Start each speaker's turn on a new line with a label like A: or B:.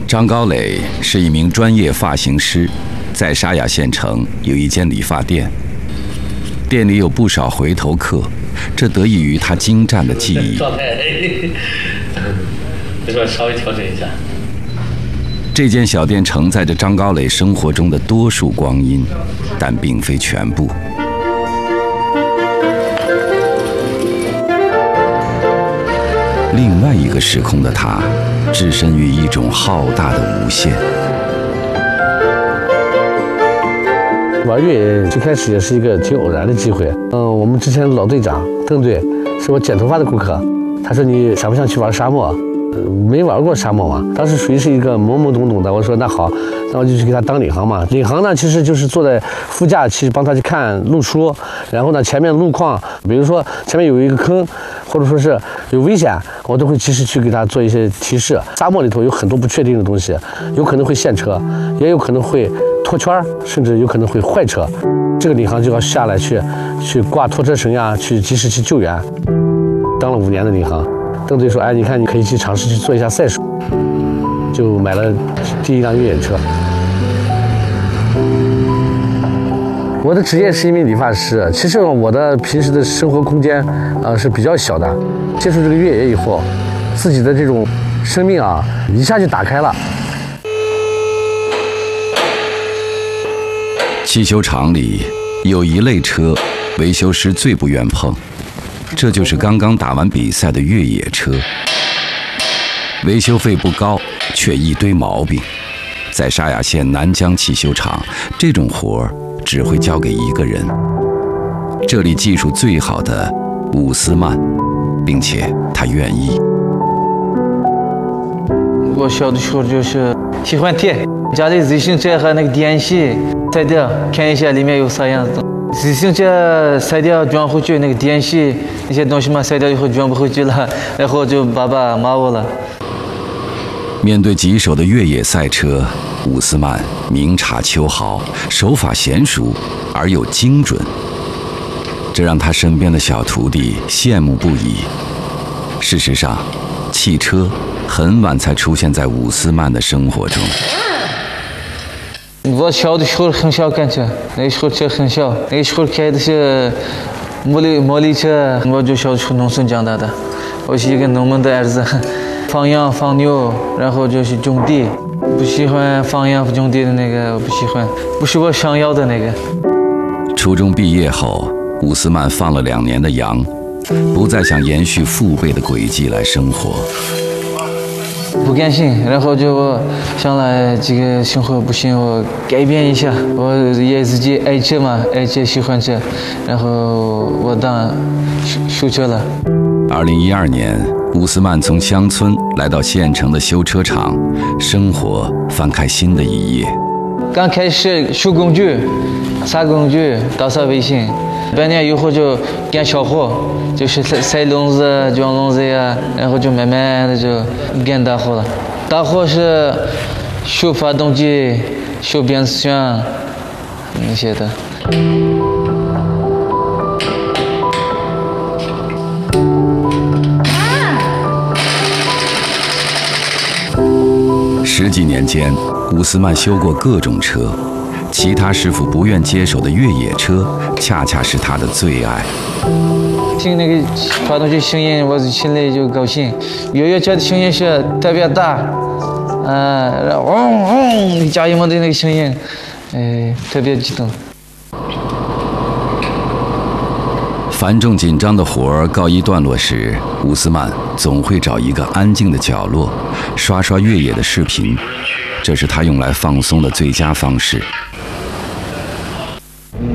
A: 张高磊是一名专业发型师，在沙雅县城有一间理发店，店里有不少回头客，这得益于他精湛的技艺。
B: 状态，没错，稍微调整一下。
A: 这间小店承载着张高磊生活中的多数光阴，但并非全部。另外一个时空的他，置身于一种浩大的无限。
C: 玩越野最开始也是一个挺偶然的机会。我们之前老队长邓队是我剪头发的顾客，他说你想不想去玩沙漠？没玩过沙漠嘛，当时属于是一个懵懵懂懂的。我说那好，那我就去给他当领航嘛。领航呢，其实就是坐在副驾去帮他去看路书，然后呢前面路况，比如说前面有一个坑，或者说是有危险，我都会及时去给他做一些提示。沙漠里头有很多不确定的东西，有可能会陷车，也有可能会脱圈，甚至有可能会坏车。这个领航就要下来去挂拖车绳呀，去及时去救援。当了5年的领航。邓队说：“哎，你看，你可以去尝试去做一下赛事。”就买了第一辆越野车。我的职业是一名理发师，其实我的平时的生活空间是比较小的。接触这个越野以后，自己的这种生命一下就打开了。
A: 汽修厂里有一类车，维修师最不愿碰。这就是刚刚打完比赛的越野车，维修费不高，却一堆毛病。在沙雅县南江汽修厂，这种活儿只会交给一个人。这里技术最好的伍斯曼，并且他愿意。
D: 我小的时候就是喜欢贴家里自行车和那个电线拆掉，看一下里面有啥样子。自行车拆掉装回去，那个电线那些东西嘛拆掉以后装不回去了，然后就爸爸骂我了。
A: 面对棘手的越野赛车，伍斯曼明察秋毫，手法娴熟而又精准，这让他身边的小徒弟羡慕不已。事实上，汽车很晚才出现在伍斯曼的生活中。
D: 我小的时候很少开车，那时候车很小，那时候开的是摩力车。我就小时候农村长大的，我是一个农民的儿子，放羊放牛，然后就是种地。不喜欢放羊种地的那个，我不喜欢，不是我想要的那个。
A: 初中毕业后，伍斯曼放了2年的羊，不再想延续父辈的轨迹来生活。
D: 不甘心，然后就想来这个生活不行，我改变一下。我也自己爱车嘛，爱车喜欢车，然后我当修车了。
A: 2012年，伍斯曼从乡村来到县城的修车厂，生活翻开新的一页。
D: 刚开始修工具、擦工具、打扫卫生，半年以后就干小活，就是塞笼子、装笼子呀，然后就慢慢的就干大活了。大活是修发动机、修变速箱那些的。
A: 10几年间，伍斯曼修过各种车，其他师傅不愿接手的越野车，恰恰是他的最爱。
D: 听那个发动机声音，我心里就高兴。越野车的声音是特别大，然后嗡嗡，加油门的那个声音，特别激动。
A: 繁重紧张的活儿告一段落时，伍斯曼总会找一个安静的角落，刷刷越野的视频，这是他用来放松的最佳方式。